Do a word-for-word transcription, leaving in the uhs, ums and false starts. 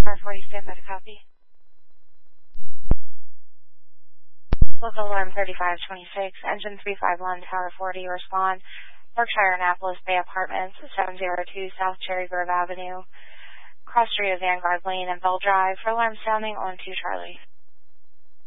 R forty, stand by to copy. Local alarm thirty-five twenty-six, engine three five one, Tower forty, respond. Berkshire Annapolis Bay Apartments, seven oh two South Cherry Grove Avenue, cross street of Vanguard Lane and Bell Drive, for alarm sounding on two Charlie.